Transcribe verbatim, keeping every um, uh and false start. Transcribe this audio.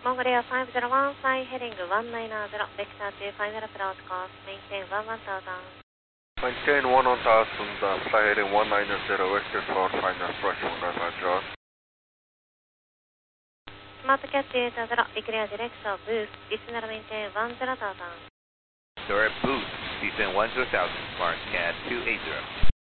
Mongolia five zero one, fly heading one nine zero, vector to final approach course, maintain one one thousand. Maintain one one thousand, uh, fly heading one nine zero, vector for final approach, Mongolia five zero. Smart Cat eight zero, declare direction boost, descend maintain one zero thousand. Direct boost, descend one zero thousand, Smart Cat two eight zero.